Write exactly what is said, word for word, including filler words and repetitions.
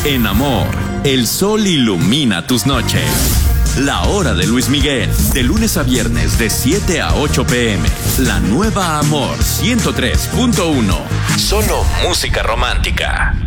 En amor, el sol ilumina tus noches. La hora de Luis Miguel, de lunes a viernes de siete a ocho pm. La nueva Amor ciento tres punto uno. Solo música romántica.